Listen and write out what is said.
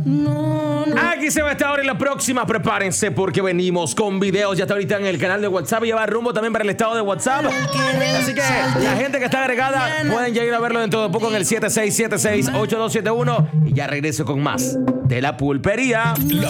Aquí se va a estar hora y la próxima. Prepárense porque venimos con videos. Ya está ahorita en el canal de WhatsApp y ya va rumbo también para el estado de WhatsApp. Así que la gente que está agregada pueden ya ir a verlo dentro de poco en el 7676-8271. Y ya regreso con más de La Pulpería. La